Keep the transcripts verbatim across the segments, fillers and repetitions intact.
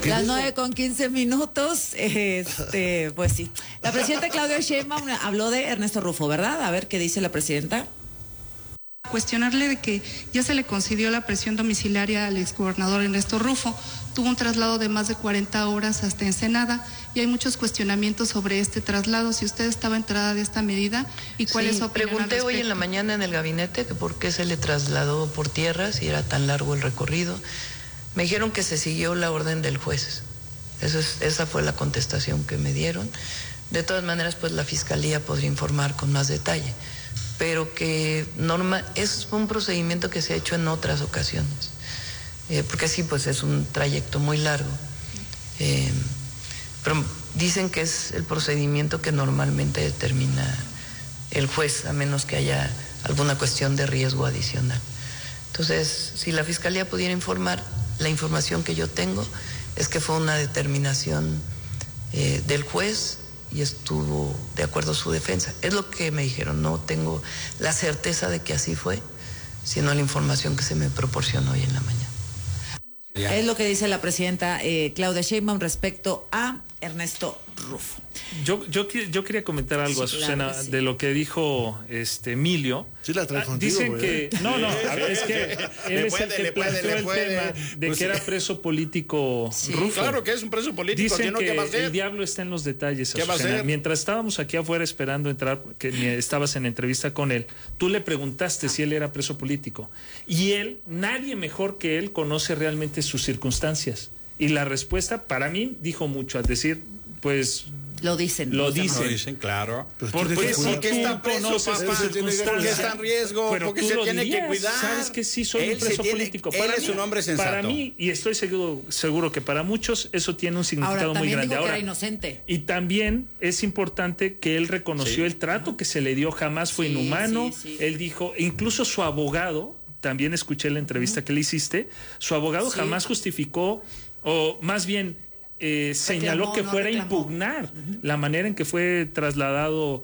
Las nueve con quince minutos, este, pues sí. La presidenta Claudia Sheinbaum habló de Ernesto Rufo, ¿verdad? A ver qué dice la presidenta. Cuestionarle de que ya se le concedió la prisión domiciliaria al exgobernador Ernesto Rufo. Tuvo un traslado de más de cuarenta horas hasta Ensenada y hay muchos cuestionamientos sobre este traslado. Si usted estaba enterada de esta medida y cuál sí, es su opinión pregunté al hoy en la mañana en el gabinete que por qué se le trasladó por tierra si era tan largo el recorrido. Me dijeron que se siguió la orden del juez. Eso es, esa fue la contestación que me dieron. De todas maneras, pues la fiscalía podría informar con más detalle, pero que norma, es un procedimiento que se ha hecho en otras ocasiones, eh, porque sí, pues es un trayecto muy largo, eh, pero dicen que es el procedimiento que normalmente determina el juez, a menos que haya alguna cuestión de riesgo adicional. Entonces, si la fiscalía pudiera informar, la información que yo tengo es que fue una determinación eh, del juez y estuvo de acuerdo a su defensa. Es lo que me dijeron, no tengo la certeza de que así fue, sino la información que se me proporcionó hoy en la mañana. Es lo que dice la presidenta eh, Claudia Sheinbaum respecto a Ernesto Rufo. Yo, yo, yo quería comentar algo, sí, Azucena, claro, sí, de lo que dijo este Emilio. Sí, la trae ah, contigo, dicen güey. que no, no, a ver, es que él es puede, el que le puede, planteó le el puede. tema de Pues que sí. era preso político Sí, Rufo. claro que es un preso político. Dicen ¿no? que ¿Qué va a hacer? el diablo está en los detalles, ¿Qué va a Azucena. hacer? Mientras estábamos aquí afuera esperando entrar, que ni estabas en entrevista con él, tú le preguntaste si él era preso político y él, nadie mejor que él conoce realmente sus circunstancias. Y la respuesta, para mí, dijo mucho, al decir, pues... Lo dicen. Lo los demás. dicen. Lo dicen, claro. Pues Por, tiene pues, que si cuidar. porque tú está preso, conoces papá. tus Porque circunstancias, está en riesgo, pero porque tú se lo tiene dirías, que cuidar. Sabes que sí soy Él un preso se tiene- político. él Para es mí, un hombre sensato. Para mí, y estoy seguro, seguro que para muchos eso tiene un significado Ahora, muy también grande. dijo que Ahora, era inocente. y también es importante que él reconoció Sí. el trato que se le dio, jamás fue Sí, inhumano. sí, sí. Él dijo, incluso su abogado, también escuché la entrevista que le hiciste, su abogado Sí. jamás justificó, o más bien eh, señaló Reclamó, que no fuera a reclamó. impugnar uh-huh. la manera en que fue trasladado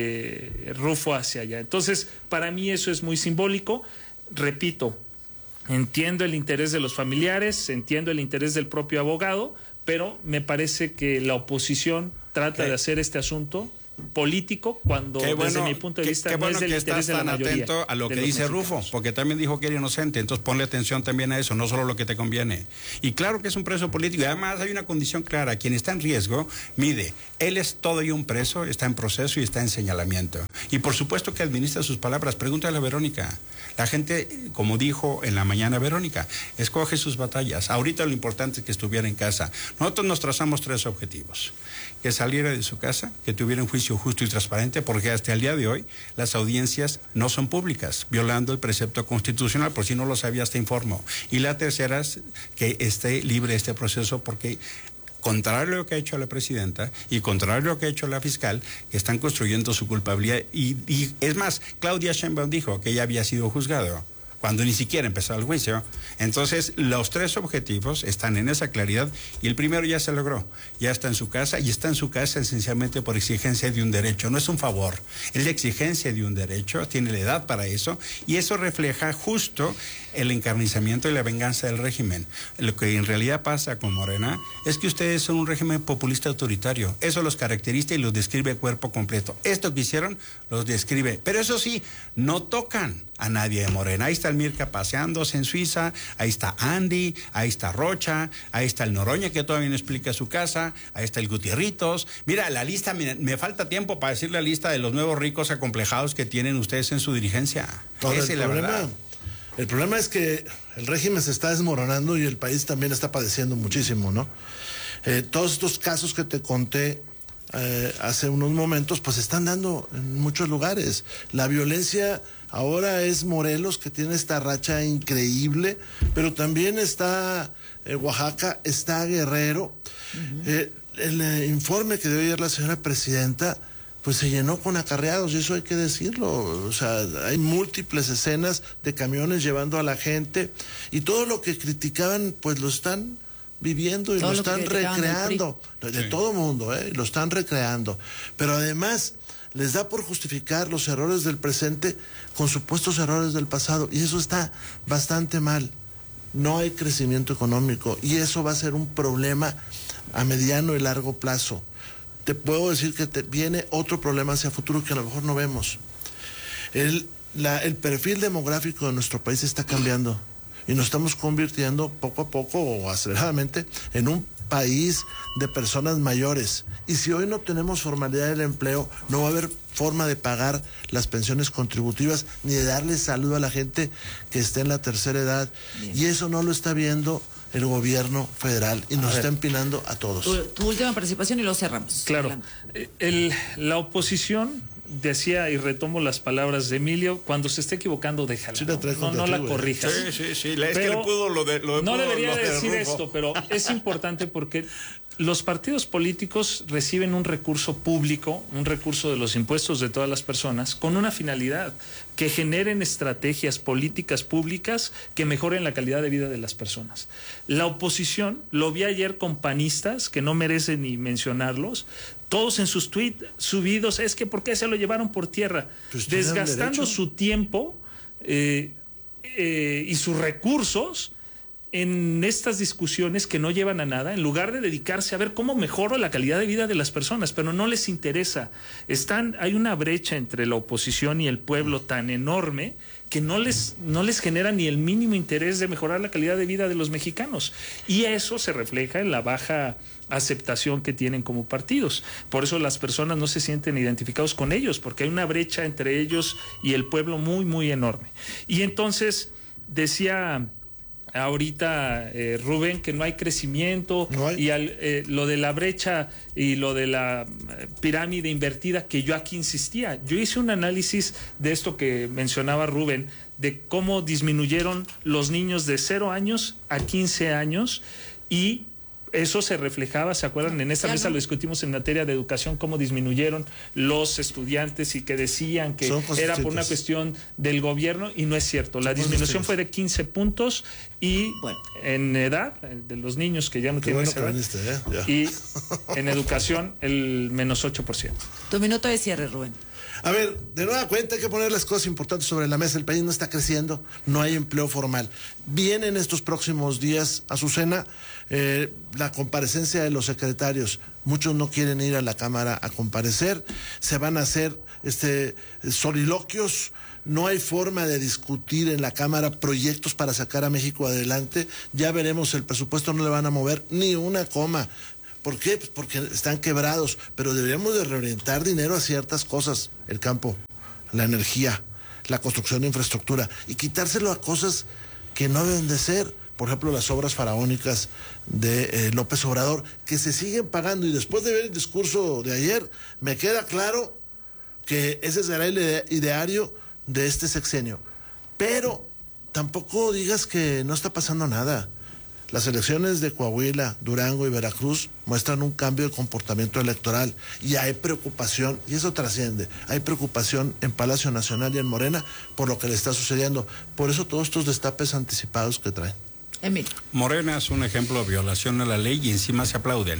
eh, Rufo hacia allá. Entonces, para mí eso es muy simbólico. Repito, entiendo el interés de los familiares, entiendo el interés del propio abogado, pero me parece que la oposición trata ¿Qué? de hacer este asunto político cuando Qué bueno, desde mi punto de qué- vista qué no bueno es del que interés estás de la tan mayoría atento a lo de que los dice mexicanos. Rufo, porque también dijo que era inocente, entonces ponle atención también a eso, no solo lo que te conviene. Y claro que es un preso político, y además hay una condición clara, quien está en riesgo, mide, él es todo y un preso, está en proceso y está en señalamiento. Y por supuesto que administra sus palabras, pregúntale a Verónica. La gente, como dijo en la mañana Verónica, escoge sus batallas. Ahorita lo importante es que estuviera en casa. Nosotros nos trazamos tres objetivos: que saliera de su casa, que tuviera un juicio justo y transparente, porque hasta el día de hoy las audiencias no son públicas, violando el precepto constitucional, por si no lo sabías te informo. Y la tercera es que esté libre este proceso, porque contrario a lo que ha hecho la presidenta y contrario a lo que ha hecho la fiscal, que están construyendo su culpabilidad. Y, y es más, Claudia Sheinbaum dijo que ella había sido juzgado cuando ni siquiera empezó el juicio. Entonces, los tres objetivos están en esa claridad y el primero ya se logró. Ya está en su casa y está en su casa esencialmente por exigencia de un derecho. No es un favor, es la exigencia de un derecho, tiene la edad para eso y eso refleja justo el encarnizamiento y la venganza del régimen. Lo que en realidad pasa con Morena es que ustedes son un régimen populista autoritario. Eso los caracteriza y los describe a cuerpo completo. Esto que hicieron los describe. Pero eso sí, no tocan a nadie de Morena. Ahí está el Mirka paseándose en Suiza, ahí está Andy, ahí está Rocha, ahí está el Noroña que todavía no explica su casa, ahí está el Gutierritos. Mira, la lista, me, me falta tiempo para decir la lista de los nuevos ricos acomplejados que tienen ustedes en su dirigencia. Ahora, Esa es el la problema, verdad. el problema es que el régimen se está desmoronando y el país también está padeciendo muchísimo, ¿no? Eh, todos estos casos que te conté eh, hace unos momentos, pues se están dando en muchos lugares. La violencia ahora es Morelos, que tiene esta racha increíble, pero también está eh, Oaxaca, está Guerrero. Uh-huh. eh, el eh, informe que dio ayer la señora presidenta, pues se llenó con acarreados, y eso hay que decirlo. O sea, hay múltiples escenas de camiones llevando a la gente, y todo lo que criticaban, pues lo están viviendo y todo lo están lo recreando. De sí. Todo mundo, ¿eh? Lo están recreando. Pero además les da por justificar los errores del presente con supuestos errores del pasado, y eso está bastante mal. no hay crecimiento económico y eso va a ser un problema a mediano y largo plazo. Te puedo decir que te viene otro problema hacia futuro que a lo mejor no vemos. El, la, el perfil demográfico de nuestro país está cambiando y nos estamos convirtiendo poco a poco o aceleradamente en un país de personas mayores. Y si hoy no tenemos formalidad del empleo, no va a haber forma de pagar las pensiones contributivas ni de darle salud a la gente que esté en la tercera edad. Bien. Y eso no lo está viendo el gobierno federal y nos está empinando a todos. Tu, tu última participación y lo cerramos. Claro. El, la oposición decía, y retomo las palabras de Emilio, cuando se esté equivocando, déjala. Sí, no, no, no la corrijas. Sí, sí, sí. Es que le pudo lo de lo de No pudo, debería lo de decir Rufo. esto, pero es importante porque los partidos políticos reciben un recurso público, un recurso de los impuestos de todas las personas, con una finalidad, que generen estrategias políticas públicas que mejoren la calidad de vida de las personas. La oposición, lo vi ayer con panistas, que no merecen ni mencionarlos, todos en sus tweets subidos, es que ¿por qué se lo llevaron por tierra? Pues desgastando su tiempo eh, eh, y sus recursos en estas discusiones que no llevan a nada, en lugar de dedicarse a ver cómo mejoro la calidad de vida de las personas, pero no les interesa. Están, hay una brecha entre la oposición y el pueblo tan enorme que no les, no les genera ni el mínimo interés de mejorar la calidad de vida de los mexicanos. Y eso se refleja en la baja aceptación que tienen como partidos. Por eso las personas no se sienten identificados con ellos, porque hay una brecha entre ellos y el pueblo muy, muy enorme. Y entonces, decía ahorita eh, Rubén que no hay crecimiento no hay. y al, eh, lo de la brecha y lo de la eh, pirámide invertida, que yo aquí insistía. Yo hice un análisis de esto que mencionaba Rubén, de cómo disminuyeron los niños de cero años a quince años, y eso se reflejaba, ¿se acuerdan? En esta mesa lo discutimos en materia de educación, cómo disminuyeron los estudiantes y que decían que era por una cuestión del gobierno, y no es cierto. La disminución fue de quince puntos y bueno, en edad de los niños que ya no tienen esa edad, viniste, ¿eh? Ya. Y en educación el menos ocho por ciento. Tu minuto de cierre, Rubén. A ver, de nueva cuenta hay que poner las cosas importantes sobre la mesa. El país no está creciendo, no hay empleo formal. Viene en estos próximos días, Azucena, eh, la comparecencia de los secretarios. Muchos no quieren ir a la Cámara a comparecer, se van a hacer este, soliloquios. No hay forma de discutir en la Cámara proyectos para sacar a México adelante. Ya veremos, el presupuesto no le van a mover ni una coma. ¿Por qué? Pues porque están quebrados, pero deberíamos de reorientar dinero a ciertas cosas, el campo, la energía, la construcción de infraestructura, y quitárselo a cosas que no deben de ser. Por ejemplo, las obras faraónicas de eh, López Obrador, que se siguen pagando, y después de ver el discurso de ayer, me queda claro que ese será el ideario de este sexenio. Pero tampoco digas que no está pasando nada. Las elecciones de Coahuila, Durango y Veracruz muestran un cambio de comportamiento electoral y hay preocupación, y eso trasciende, hay preocupación en Palacio Nacional y en Morena por lo que le está sucediendo. Por eso todos estos destapes anticipados que traen. Emil. Morena es un ejemplo de violación a la ley y encima se aplauden.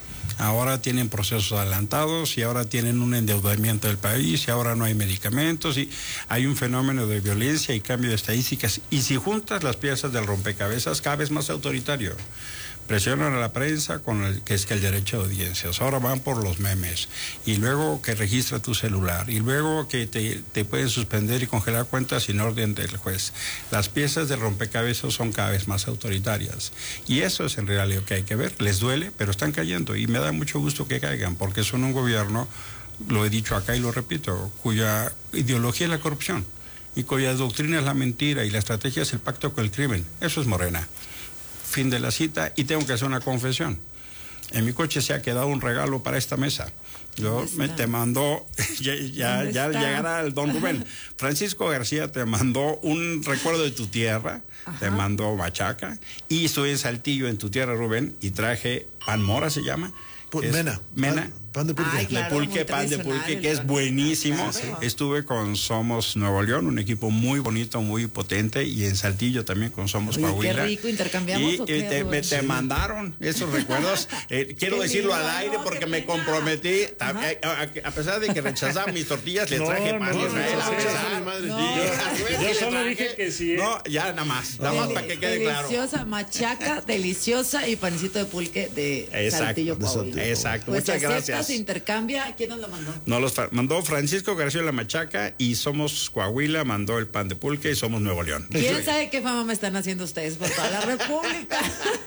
Ahora tienen procesos adelantados y ahora tienen un endeudamiento del país y ahora no hay medicamentos y hay un fenómeno de violencia y cambio de estadísticas. Y si juntas las piezas del rompecabezas, cada vez más autoritario. Presionan a la prensa con el que es que el derecho de audiencias. Ahora van por los memes. Y luego que registra tu celular. Y luego que te, te pueden suspender y congelar cuentas sin orden del juez. Las piezas de rompecabezas son cada vez más autoritarias. Y eso es en realidad lo que hay que ver. Les duele, pero están cayendo. Y me da mucho gusto que caigan, porque son un gobierno, lo he dicho acá y lo repito, cuya ideología es la corrupción. Y cuya doctrina es la mentira y la estrategia es el pacto con el crimen. Eso es Morena. Fin de la cita, y tengo que hacer una confesión. En mi coche se ha quedado un regalo para esta mesa. Yo me te mandó, ya, ya, ya llegará el don Rubén. Francisco García te mandó un recuerdo de tu tierra, ajá, te mandó machaca, y estoy en Saltillo, en tu tierra, Rubén, y traje pan mora, se llama. Pues mena. Mena. Pan de pulque. Ay, claro, de pulque, muy pan de tradicional pulque, el que es pan. buenísimo. Claro. Estuve con Somos Nuevo León, un equipo muy bonito, muy potente, y en Saltillo también con Somos Oye, qué Coahuila. rico, ¿intercambiamos Y, o qué, y te, me- Rubén? te mandaron esos recuerdos. Eh, quiero Qué decirlo lindo, al aire no, porque qué me pena. comprometí. Tam- eh, A, a pesar de que rechazaba mis tortillas, le No, traje no, pan no, de Israel. no, a no, pesar. no, mi madre. Y No. a Rubén Yo le solo traje- dije que sí, ¿eh? No, ya nada más. Nada más Deli- para que quede claro. Deliciosa machaca, deliciosa y pancito de pulque de Exacto, Saltillo, de Coahuila. Saltillo. Exacto, Pues muchas acepta, gracias. se intercambia. ¿Quién nos lo mandó? Nos los fa- mandó Francisco García La Machaca, y Somos Coahuila mandó el pan de pulque, y Somos Nuevo León. ¿Quién sabe qué fama me están haciendo ustedes por toda la República?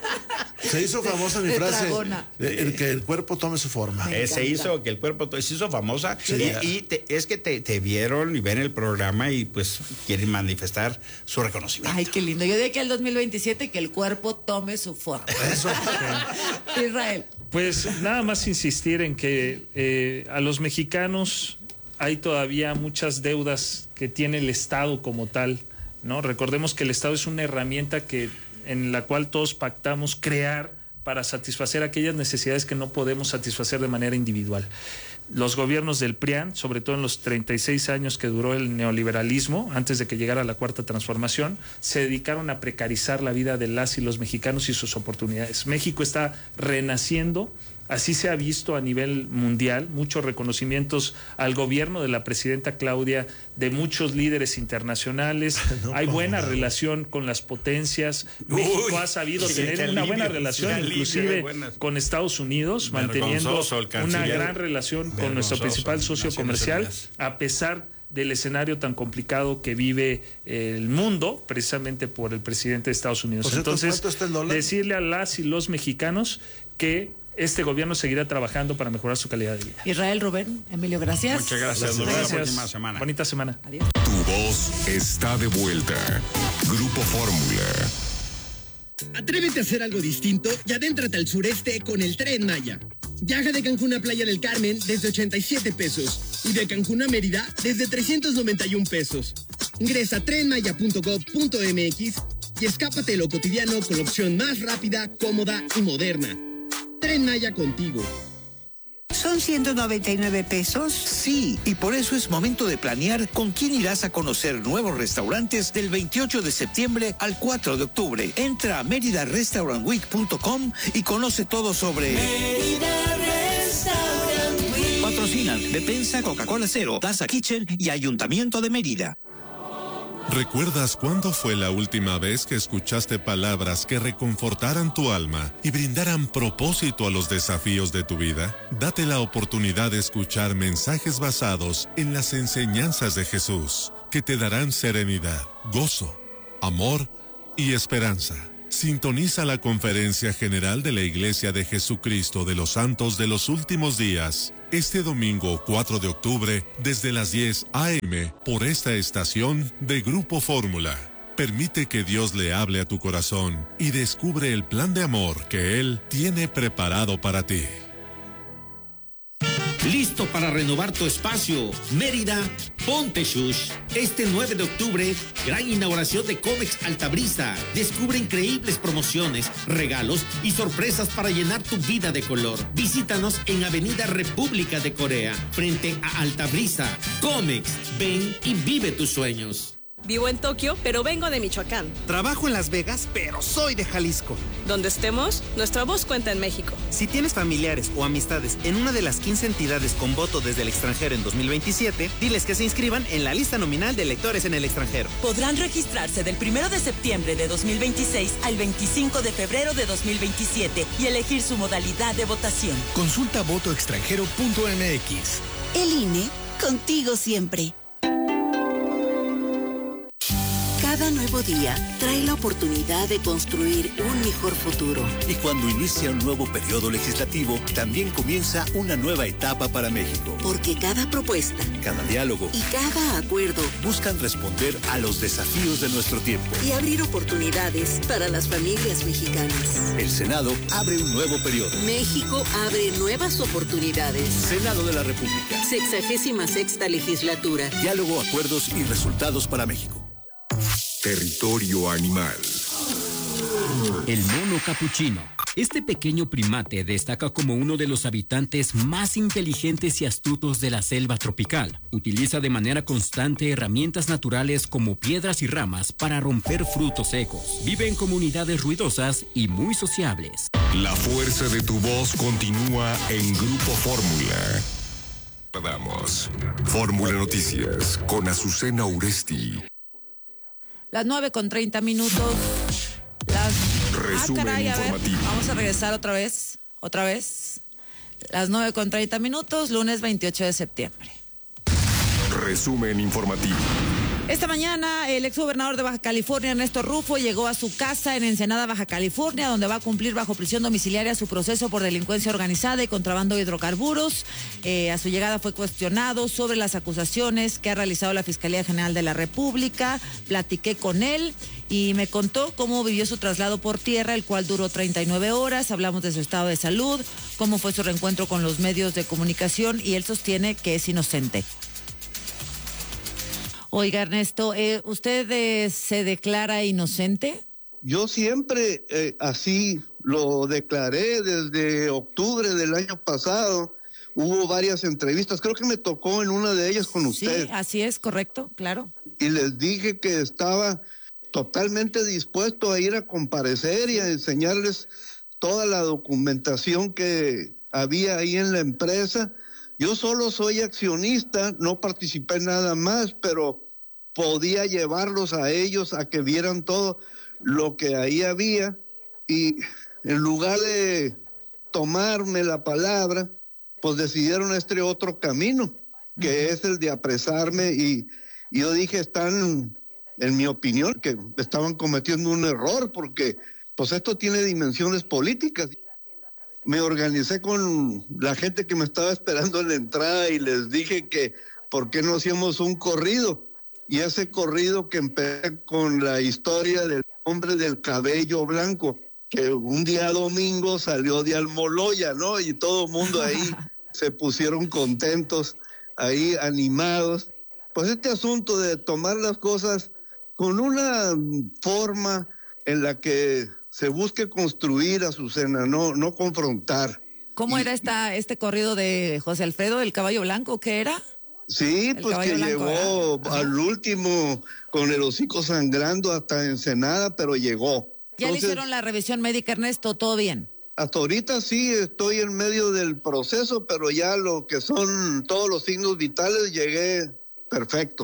Se hizo famosa mi De frase, tragona. de- el que el cuerpo tome su forma. Me Eh, se encanta. hizo que el cuerpo to- se hizo famosa, Sí. y, y te- es que te, te vieron y ven el programa y pues quieren manifestar su reconocimiento. Ay, qué lindo. Yo de que el dos mil veintisiete que el cuerpo tome su forma. Eso. Israel. Pues nada más insistir en que eh, a los mexicanos hay todavía muchas deudas que tiene el Estado como tal, ¿no? Recordemos que el Estado es una herramienta que en la cual todos pactamos crear para satisfacer aquellas necesidades que no podemos satisfacer de manera individual. Los gobiernos del P R I A N, sobre todo en los treinta y seis años que duró el neoliberalismo, antes de que llegara la Cuarta Transformación, se dedicaron a precarizar la vida de las y los mexicanos y sus oportunidades. México está renaciendo, así se ha visto a nivel mundial, muchos reconocimientos al gobierno de la presidenta Claudia, de muchos líderes internacionales, No, hay buena no. relación con las potencias, Uy, México ha sabido sí, tener qué una buena alivio, relación, qué alivio, inclusive buenas. con Estados Unidos, manteniendo Vergonzoso el una canciller. gran relación con nuestro Vergonzoso, principal socio Naciones comercial, Unidas. a pesar del escenario tan complicado que vive el mundo, precisamente por el presidente de Estados Unidos. Por cierto, Entonces, ¿cuánto está el dólar? decirle a las y los mexicanos que este gobierno seguirá trabajando para mejorar su calidad de vida. Israel, Rubén, Emilio, gracias. Muchas gracias. Nos vemos la próxima semana. Bonita semana. Adiós. Tu voz está de vuelta. Grupo Fórmula. Atrévete a hacer algo distinto y adéntrate al sureste con el Tren Maya. Viaja de Cancún a Playa del Carmen desde ochenta y siete pesos y de Cancún a Mérida desde trescientos noventa y un pesos. Ingresa a tren maya punto gob punto m x y escápate de lo cotidiano con la opción más rápida, cómoda y moderna. Tren Maya contigo. ¿Son ciento noventa y nueve pesos? Sí, y por eso es momento de planear con quién irás a conocer nuevos restaurantes del veintiocho de septiembre al cuatro de octubre. Entra a mérida restaurant week punto com y conoce todo sobre... Mérida Restaurant Week. Patrocinan Despensa, Coca-Cola Cero, Plaza Kitchen y Ayuntamiento de Mérida. ¿Recuerdas cuándo fue la última vez que escuchaste palabras que reconfortaran tu alma y brindaran propósito a los desafíos de tu vida? Date la oportunidad de escuchar mensajes basados en las enseñanzas de Jesús, que te darán serenidad, gozo, amor y esperanza. Sintoniza la Conferencia General de la Iglesia de Jesucristo de los Santos de los Últimos Días, este domingo cuatro de octubre, desde las diez a eme, por esta estación de Grupo Fórmula. Permite que Dios le hable a tu corazón y descubre el plan de amor que Él tiene preparado para ti. Listo para renovar tu espacio. Mérida, ponte shush. Este nueve de octubre, gran inauguración de Comex Altabrisa. Descubre increíbles promociones, regalos y sorpresas para llenar tu vida de color. Visítanos en Avenida República de Corea, frente a Altabrisa. Comex, ven y vive tus sueños. Vivo en Tokio, pero vengo de Michoacán. Trabajo en Las Vegas, pero soy de Jalisco. Donde estemos, nuestra voz cuenta en México. Si tienes familiares o amistades en una de las quince entidades con voto desde el extranjero en dos mil veintisiete, diles que se inscriban en la lista nominal de electores en el extranjero. Podrán registrarse del primero de septiembre de dos mil veintiséis al veinticinco de febrero de dos mil veintisiete y elegir su modalidad de votación. Consulta voto extranjero punto m x. El I N E, contigo siempre. Cada nuevo día trae la oportunidad de construir un mejor futuro. Y cuando inicia un nuevo periodo legislativo, también comienza una nueva etapa para México. Porque cada propuesta, cada diálogo y cada acuerdo buscan responder a los desafíos de nuestro tiempo y abrir oportunidades para las familias mexicanas. El Senado abre un nuevo periodo. México abre nuevas oportunidades. Senado de la República. Sexagésima sexta legislatura. Diálogo, acuerdos y resultados para México. Territorio animal. El mono capuchino. Este pequeño primate destaca como uno de los habitantes más inteligentes y astutos de la selva tropical. Utiliza de manera constante herramientas naturales como piedras y ramas para romper frutos secos. Vive en comunidades ruidosas y muy sociables. La fuerza de tu voz continúa en Grupo Fórmula. Damos Fórmula Noticias con Azucena Uresti. Las nueve con treinta minutos. Las... Resumen ah, caray, a ver, informativo. vamos a regresar otra vez, otra vez. Las nueve con treinta minutos, lunes veintiocho de septiembre. Resumen informativo. Esta mañana, el exgobernador de Baja California, Ernesto Rufo, llegó a su casa en Ensenada, Baja California, donde va a cumplir bajo prisión domiciliaria su proceso por delincuencia organizada y contrabando de hidrocarburos. Eh, a su llegada fue cuestionado sobre las acusaciones que ha realizado la Fiscalía General de la República. Platiqué con él y me contó cómo vivió su traslado por tierra, el cual duró treinta y nueve horas. Hablamos de su estado de salud, cómo fue su reencuentro con los medios de comunicación, y él sostiene que es inocente. Oiga, Ernesto, eh, ¿usted eh, se declara inocente? Yo siempre eh, así lo declaré desde octubre del año pasado. Hubo varias entrevistas, creo que me tocó en una de ellas con usted. Sí, así es, correcto, claro. Y les dije que estaba totalmente dispuesto a ir a comparecer y a enseñarles toda la documentación que había ahí en la empresa. Yo solo soy accionista, no participé nada más, pero podía llevarlos a ellos a que vieran todo lo que ahí había, y en lugar de tomarme la palabra, pues decidieron este otro camino, que uh-huh. es el de apresarme, y, y yo dije, están, en mi opinión, que estaban cometiendo un error, porque pues esto tiene dimensiones políticas. Me organicé con la gente que me estaba esperando en la entrada y les dije que por qué no hacíamos un corrido. Y ese corrido que empecé con la historia del hombre del cabello blanco, que un día domingo salió de Almoloya, ¿no? Y todo el mundo ahí se pusieron contentos, ahí animados. Pues este asunto de tomar las cosas con una forma en la que se busque construir, Azucena, no, no confrontar. ¿Cómo y, era esta, este corrido de José Alfredo, el caballo blanco? ¿Qué era? Sí, el pues que blanco, llegó ¿verdad? al último con el hocico sangrando hasta Ensenada, pero llegó. ¿Ya Entonces, le hicieron la revisión médica, Ernesto? ¿Todo bien? Hasta ahorita sí, estoy en medio del proceso, pero ya lo que son todos los signos vitales llegué perfecto.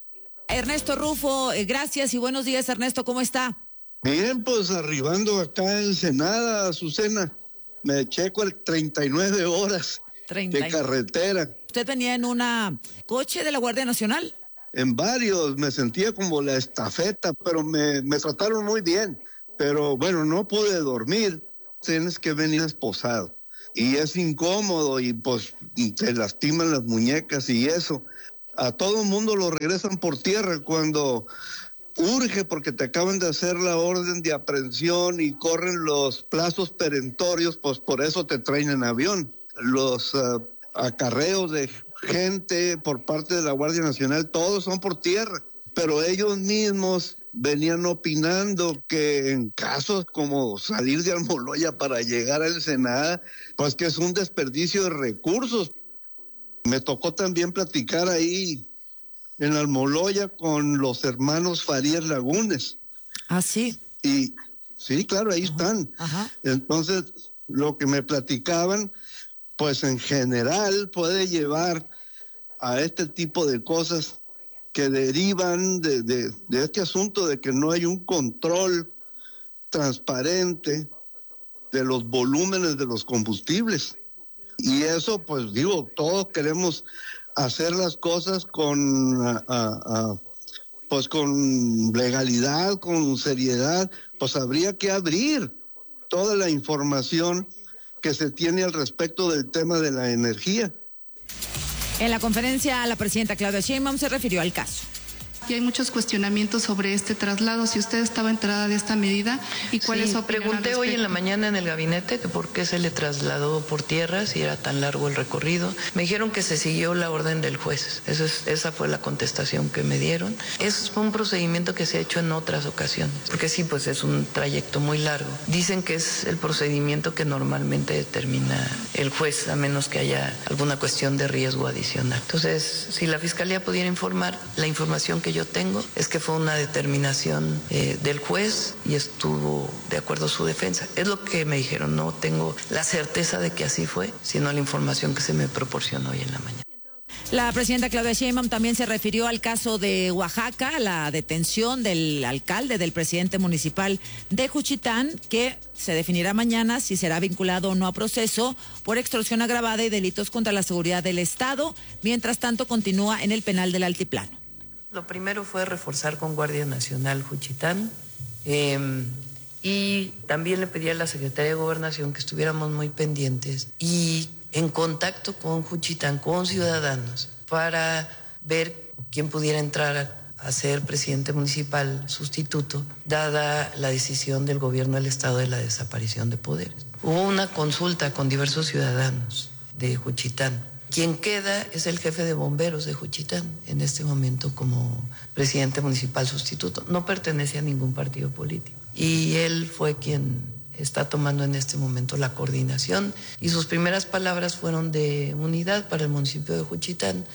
Ernesto Rufo, eh, gracias y buenos días, Ernesto, ¿cómo está? Bien, pues arribando acá en Ensenada, Azucena, me eché treinta y nueve horas treinta de carretera. ¿Usted venía en un coche de la Guardia Nacional? En varios, me sentía como la estafeta, pero me, me trataron muy bien. Pero bueno, no pude dormir, tienes que venir esposado. Y es incómodo y pues te lastiman las muñecas y eso. A todo el mundo lo regresan por tierra cuando urge, porque te acaban de hacer la orden de aprehensión y corren los plazos perentorios, pues por eso te traen en avión. Los uh, acarreos de gente por parte de la Guardia Nacional, todos son por tierra, pero ellos mismos venían opinando que en casos como salir de Almoloya para llegar a Ensenada, pues que es un desperdicio de recursos. Me tocó también platicar ahí en Almoloya con los hermanos Farías Lagunes. Ah, sí. Y sí, claro, ahí Ajá. están. Ajá. Entonces, lo que me platicaban, pues en general puede llevar a este tipo de cosas que derivan de, de, de este asunto de que no hay un control transparente de los volúmenes de los combustibles. Y eso, pues digo, todos queremos hacer las cosas con, a, a, a, pues con legalidad, con seriedad. Pues habría que abrir toda la información que se tiene al respecto del tema de la energía. En la conferencia, la presidenta Claudia Sheinbaum se refirió al caso. Y hay muchos cuestionamientos sobre este traslado, si usted estaba enterada de esta medida y cuál sí, es su opinión pregunté al hoy en la respecto. mañana en el gabinete que por qué se le trasladó por tierra si era tan largo el recorrido. Me dijeron que se siguió la orden del juez. Eso es, esa fue la contestación que me dieron. Es un procedimiento que se ha hecho en otras ocasiones, porque sí, pues es un trayecto muy largo. Dicen que es el procedimiento que normalmente determina el juez, a menos que haya alguna cuestión de riesgo adicional. Entonces, si la Fiscalía pudiera informar, la información que yo tengo es que fue una determinación eh, del juez y estuvo de acuerdo a su defensa. Es lo que me dijeron, no tengo la certeza de que así fue, sino la información que se me proporcionó hoy en la mañana. La presidenta Claudia Sheinbaum también se refirió al caso de Oaxaca, la detención del alcalde, del presidente municipal de Juchitán, que se definirá mañana si será vinculado o no a proceso por extorsión agravada y delitos contra la seguridad del Estado. Mientras tanto, continúa en el penal del Altiplano. Lo primero fue reforzar con Guardia Nacional Juchitán eh, y también le pedí a la Secretaría de Gobernación que estuviéramos muy pendientes y en contacto con Juchitán, con ciudadanos, para ver quién pudiera entrar a, a ser presidente municipal sustituto, dada la decisión del gobierno del Estado de la desaparición de poderes. Hubo una consulta con diversos ciudadanos de Juchitán. Quien queda es el jefe de bomberos de Juchitán, en este momento como presidente municipal sustituto. No pertenece a ningún partido político. Y él fue quien está tomando en este momento la coordinación y sus primeras palabras fueron de unidad para el municipio de Juchitán.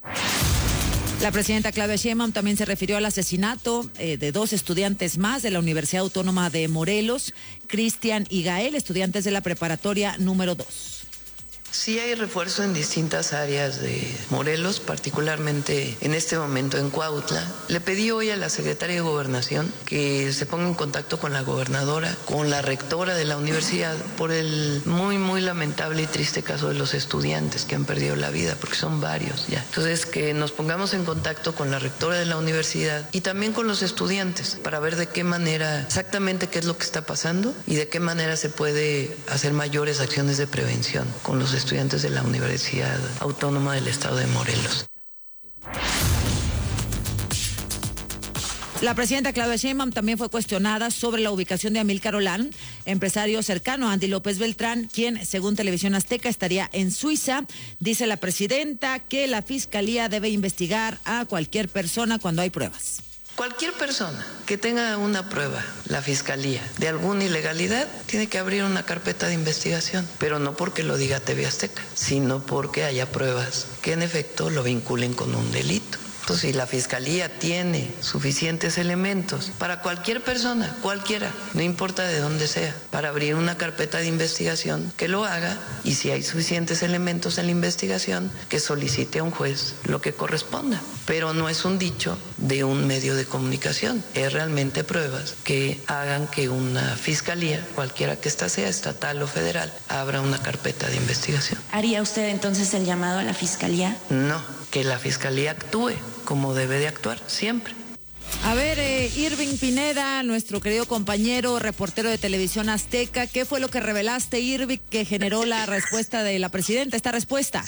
La presidenta Claudia Sheinbaum también se refirió al asesinato eh, de dos estudiantes más de la Universidad Autónoma de Morelos, Cristian y Gael, estudiantes de la preparatoria número dos. Sí hay refuerzo en distintas áreas de Morelos, particularmente en este momento en Cuautla. Le pedí hoy a la secretaria de Gobernación que se ponga en contacto con la gobernadora, con la rectora de la universidad, por el muy, muy lamentable y triste caso de los estudiantes que han perdido la vida, porque son varios ya. Entonces, que nos pongamos en contacto con la rectora de la universidad y también con los estudiantes para ver de qué manera, exactamente qué es lo que está pasando y de qué manera se puede hacer mayores acciones de prevención con los estudiantes. estudiantes de la Universidad Autónoma del Estado de Morelos. La presidenta Claudia Sheinbaum también fue cuestionada sobre la ubicación de Amílcar Olán, empresario cercano a Andy López Beltrán, quien, según Televisión Azteca, estaría en Suiza. Dice la presidenta que la Fiscalía debe investigar a cualquier persona cuando hay pruebas. Cualquier persona que tenga una prueba, la Fiscalía, de alguna ilegalidad, tiene que abrir una carpeta de investigación, pero no porque lo diga T V Azteca, sino porque haya pruebas que en efecto lo vinculen con un delito. Entonces, si la Fiscalía tiene suficientes elementos para cualquier persona, cualquiera, no importa de dónde sea, para abrir una carpeta de investigación, que lo haga, y si hay suficientes elementos en la investigación, que solicite a un juez lo que corresponda. Pero no es un dicho de un medio de comunicación, es realmente pruebas que hagan que una Fiscalía, cualquiera que ésta sea, estatal o federal, abra una carpeta de investigación. ¿Haría usted entonces el llamado a la Fiscalía? No, que la Fiscalía actúe como debe de actuar, siempre. A ver, eh, Irving Pineda, nuestro querido compañero, reportero de Televisión Azteca, ¿qué fue lo que revelaste, Irving, que generó la respuesta de la presidenta, esta respuesta?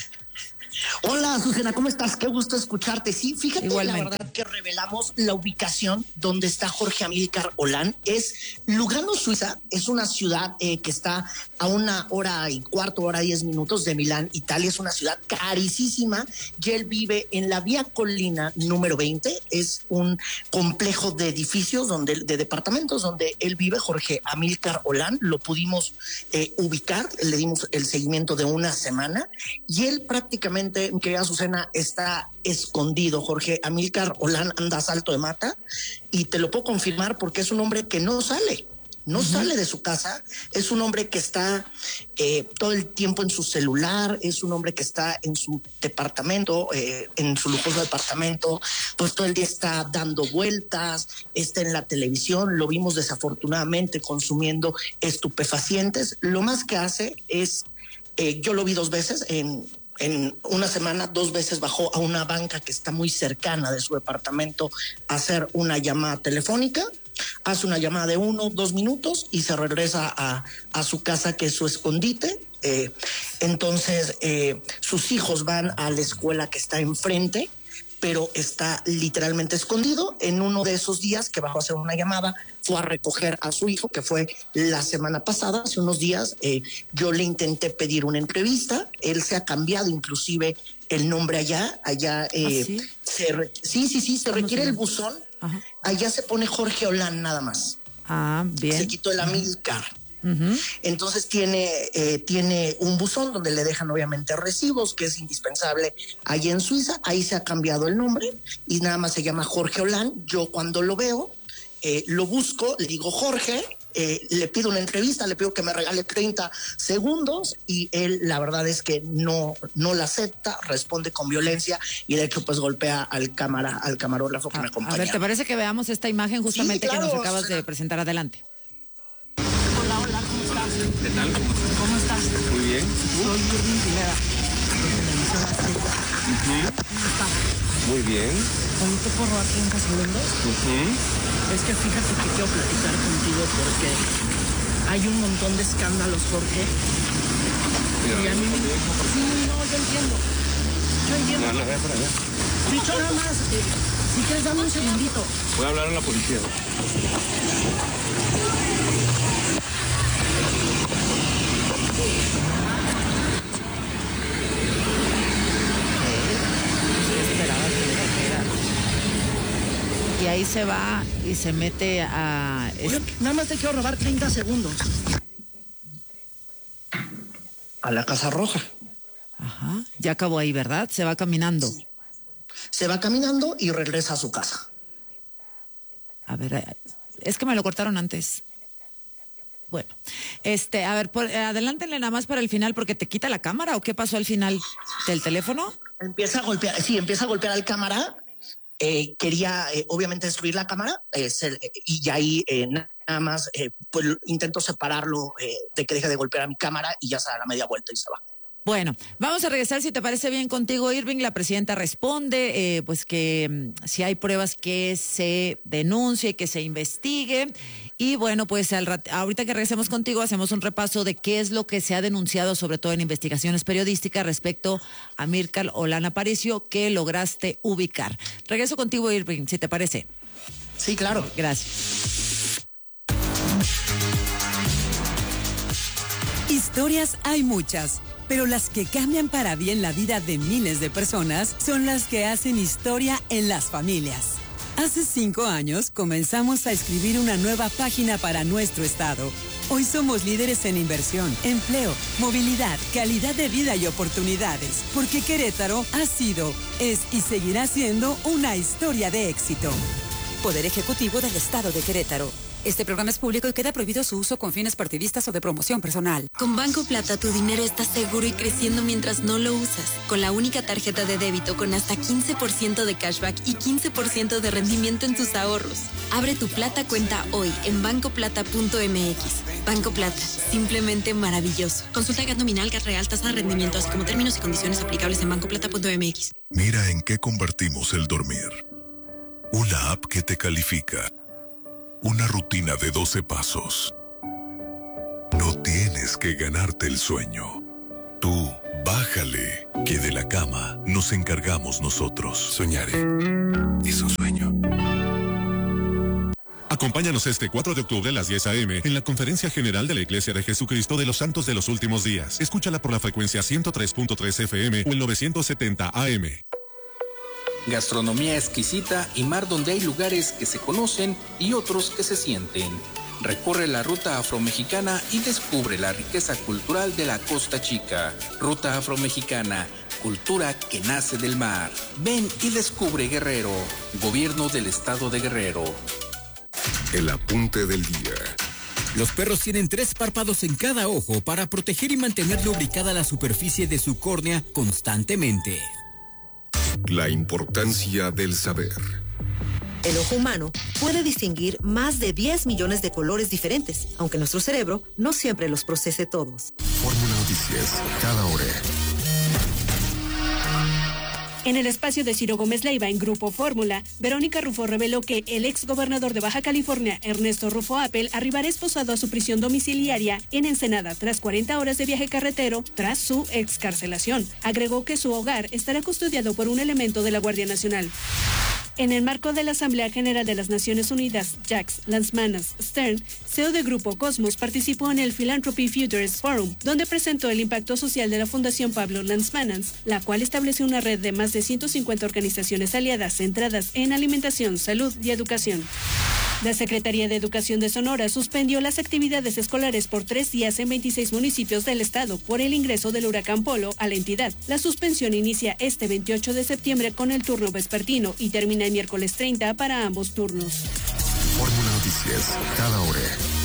Hola, Susana, ¿cómo estás? Qué gusto escucharte. Sí, fíjate, Igualmente. La verdad que revelamos la ubicación donde está Jorge Amílcar Olán. Es Lugano, Suiza. Es una ciudad eh, que está a una hora y cuarto, hora diez minutos de Milán, Italia. Es una ciudad carísima y él vive en la Vía Colina número veinte. Es un complejo de edificios, donde, de departamentos donde él vive, Jorge Amílcar Olán. Lo pudimos eh, ubicar, le dimos el seguimiento de una semana y él prácticamente, mi querida Azucena, está escondido. Jorge Amílcar Olán anda a salto de mata y te lo puedo confirmar porque es un hombre que no sale. No uh-huh. sale de su casa, es un hombre que está eh, todo el tiempo en su celular, es un hombre que está en su departamento, eh, en su lujoso departamento, pues todo el día está dando vueltas, está en la televisión, lo vimos desafortunadamente consumiendo estupefacientes. Lo más que hace es, eh, yo lo vi dos veces en... En una semana, dos veces bajó a una banca que está muy cercana de su departamento a hacer una llamada telefónica, hace una llamada de uno, dos minutos y se regresa a, a su casa, que es su escondite. Eh, entonces, eh, sus hijos van a la escuela que está enfrente, pero está literalmente escondido. En uno de esos días que bajó a hacer una llamada, fue a recoger a su hijo, que fue la semana pasada, hace unos días. Eh, yo le intenté pedir una entrevista, él se ha cambiado inclusive el nombre allá, allá eh, ¿Ah, sí? Se re, sí, sí, sí, se requiere el buzón. Ajá. Allá se pone Jorge Olán nada más. Ah, bien. Se quitó el Amílcar. Uh-huh. Entonces tiene, eh, tiene un buzón donde le dejan obviamente recibos, que es indispensable allí en Suiza. Ahí se ha cambiado el nombre y nada más se llama Jorge Olán. Yo cuando lo veo, eh, lo busco, le digo Jorge, eh, le pido una entrevista, le pido que me regale treinta segundos y él la verdad es que no, no la acepta, responde con violencia y de hecho pues golpea al cámara, al camarógrafo que a, me acompaña. A ver, ¿te parece que veamos esta imagen justamente sí, claro, que nos acabas de presentar? Adelante. Hola, hola, ¿cómo estás? ¿Qué tal? ¿Cómo estás? Muy bien. Soy Irving Pineda. Uh-huh. ¿Cómo estás? Muy bien. Oye, ¿te puedo robar treinta segundos? Uh-huh. Es que fíjate que quiero platicar contigo porque hay un montón de escándalos, Jorge. Mira, y a mí me... Sí, no, yo entiendo. Yo entiendo. No, no, ve para allá. Dicho nada más, eh, si quieres dame un segundito. Voy a hablar a la policía. Y ahí se va y se mete a... Oye, nada más te quiero robar treinta segundos. A la Casa Roja. Ajá, ya acabó ahí, ¿verdad? Se va caminando. Se va caminando y regresa a su casa. A ver, es que me lo cortaron antes. Bueno, este, a ver, por, adelántenle nada más para el final porque te quita la cámara o qué pasó al final del teléfono. Empieza a golpear, sí, empieza a golpear al cámara. Eh, quería eh, obviamente destruir la cámara eh, se, y ya ahí eh, nada más eh, pues intento separarlo eh, de que deje de golpear a mi cámara y ya se da la media vuelta y se va. Bueno, vamos a regresar si te parece bien contigo, Irving. La presidenta responde eh, pues que mm, si hay pruebas que se denuncie, que se investigue. Y bueno, pues al rat- ahorita que regresemos contigo hacemos un repaso de qué es lo que se ha denunciado, sobre todo en investigaciones periodísticas, respecto a Amílcar Olán Aparicio, que lograste ubicar. Regreso contigo, Irving, si te parece. Sí, claro. Gracias. Historias hay muchas, pero las que cambian para bien la vida de miles de personas son las que hacen historia en las familias. Hace cinco años comenzamos a escribir una nueva página para nuestro estado. Hoy somos líderes en inversión, empleo, movilidad, calidad de vida y oportunidades, porque Querétaro ha sido, es y seguirá siendo una historia de éxito. Poder Ejecutivo del Estado de Querétaro. Este programa es público y queda prohibido su uso con fines partidistas o de promoción personal. Con Banco Plata tu dinero está seguro y creciendo mientras no lo usas. Con la única tarjeta de débito con hasta quince por ciento de cashback y quince por ciento de rendimiento en tus ahorros. Abre tu Plata cuenta hoy en banco plata punto m x. Banco Plata, simplemente maravilloso. Consulta el gas nominal, gas real, tasa de rendimiento, así como términos y condiciones aplicables en banco plata punto m x. Mira en qué convertimos el dormir. Una app que te califica. Una rutina de doce pasos. No tienes que ganarte el sueño. Tú, bájale, que de la cama nos encargamos nosotros. Soñaré. Es un sueño. Acompáñanos este cuatro de octubre a las diez a eme en la Conferencia General de la Iglesia de Jesucristo de los Santos de los Últimos Días. Escúchala por la frecuencia ciento tres punto tres efe eme o el novecientos setenta a eme. Gastronomía exquisita y mar donde hay lugares que se conocen y otros que se sienten. Recorre la ruta afromexicana y descubre la riqueza cultural de la Costa Chica. Ruta afromexicana, cultura que nace del mar. Ven y descubre Guerrero. Gobierno del Estado de Guerrero. El apunte del día. Los perros tienen tres párpados en cada ojo para proteger y mantener lubricada la superficie de su córnea constantemente. La importancia del saber. El ojo humano puede distinguir más de diez millones de colores diferentes, aunque nuestro cerebro no siempre los procese todos. Fórmula Noticias, cada hora. En el espacio de Ciro Gómez Leiva en Grupo Fórmula, Verónica Rufo reveló que el ex gobernador de Baja California, Ernesto Rufo Appel, arribará esposado a su prisión domiciliaria en Ensenada tras cuarenta horas de viaje carretero tras su excarcelación. Agregó que su hogar estará custodiado por un elemento de la Guardia Nacional. En el marco de la Asamblea General de las Naciones Unidas, Jacques Lansmanas Stern, C E O de Grupo Cosmos, participó en el Philanthropy Futures Forum, donde presentó el impacto social de la Fundación Pablo Lansmanas, la cual establece una red de más de ciento cincuenta organizaciones aliadas centradas en alimentación, salud y educación. La Secretaría de Educación de Sonora suspendió las actividades escolares por tres días en veintiséis municipios del estado por el ingreso del huracán Polo a la entidad. La suspensión inicia este veintiocho de septiembre con el turno vespertino y termina el miércoles treinta para ambos turnos. Fórmula Noticias, cada hora.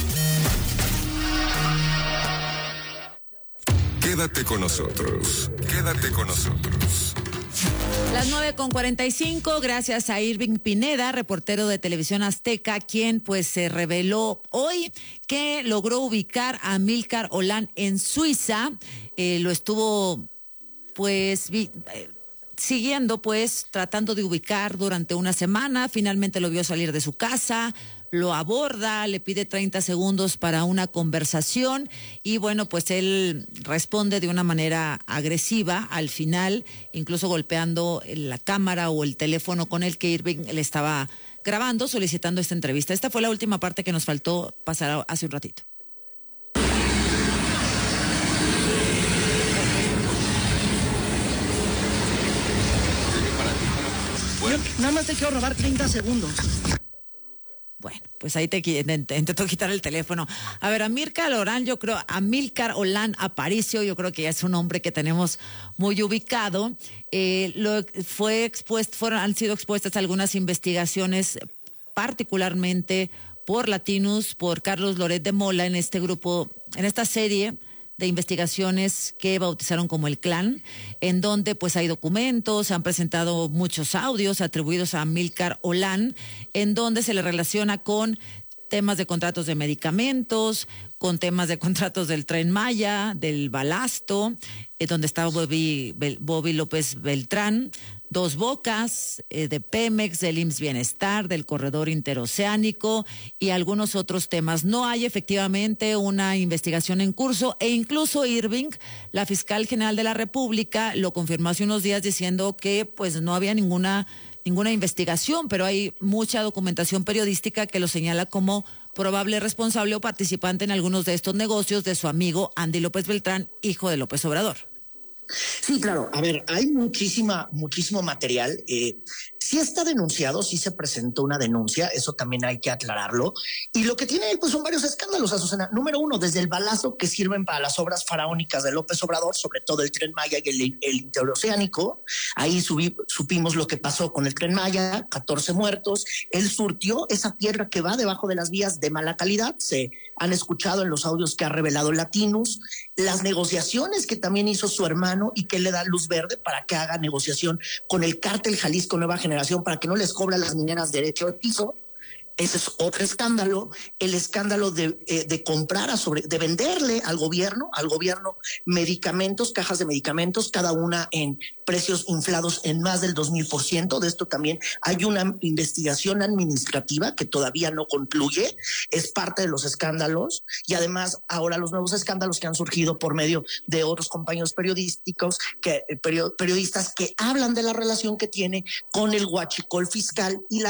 Quédate con nosotros. Quédate con nosotros. Las nueve con cuarenta y cinco, gracias a Irving Pineda, reportero de Televisión Azteca, quien pues se reveló hoy que logró ubicar a Amílcar Olán en Suiza. Eh, lo estuvo pues vi, eh, siguiendo, pues tratando de ubicar durante una semana. Finalmente lo vio salir de su casa, lo aborda, le pide treinta segundos para una conversación y bueno, pues él responde de una manera agresiva al final, incluso golpeando la cámara o el teléfono con el que Irving le estaba grabando, solicitando esta entrevista. Esta fue la última parte que nos faltó pasar hace un ratito. Bueno. Nada más te quiero robar treinta segundos. Bueno, pues ahí te intentó quitar el teléfono. A ver, Amílcar Olán, yo creo, Amílcar Olán Aparicio, yo creo que ya es un hombre que tenemos muy ubicado. Eh, lo fue expuesto, fueron, han sido expuestas algunas investigaciones, particularmente por Latinus, por Carlos Loret de Mola, en este grupo, en esta serie de investigaciones que bautizaron como el Clan, en donde pues hay documentos, se han presentado muchos audios atribuidos a Amílcar Olán, en donde se le relaciona con temas de contratos de medicamentos, con temas de contratos del Tren Maya, del Balasto, eh, donde estaba Bobby, Bobby López Beltrán, Dos Bocas, eh, de Pemex, del I M S S Bienestar, del Corredor Interoceánico y algunos otros temas. No hay efectivamente una investigación en curso e incluso Irving, la fiscal general de la República, lo confirmó hace unos días diciendo que pues no había ninguna ninguna investigación, pero hay mucha documentación periodística que lo señala como probable responsable o participante en algunos de estos negocios de su amigo Andy López Beltrán, hijo de López Obrador. Sí, claro. A ver, hay muchísima, muchísimo material. Eh, sí está denunciado, sí se presentó una denuncia, eso también hay que aclararlo. Y lo que tiene él, pues son varios escándalos, Azucena. Número uno, desde el balazo que sirven para las obras faraónicas de López Obrador, sobre todo el Tren Maya y el, el interoceánico. Ahí subí, supimos lo que pasó con el Tren Maya, catorce muertos. Él surtió esa tierra que va debajo de las vías de mala calidad. Se han escuchado en los audios que ha revelado Latinus, las negociaciones que también hizo su hermano y que le da luz verde para que haga negociación con el Cártel Jalisco Nueva Generación para que no les cobra a las mineras derecho de piso. Ese es otro escándalo, el escándalo de, eh, de comprar, a sobre, de venderle al gobierno, al gobierno medicamentos, cajas de medicamentos, cada una en precios inflados en más del dos mil por ciento. De esto también hay una investigación administrativa que todavía no concluye, es parte de los escándalos y además ahora los nuevos escándalos que han surgido por medio de otros compañeros periodísticos, que, periodistas que hablan de la relación que tiene con el huachicol fiscal y la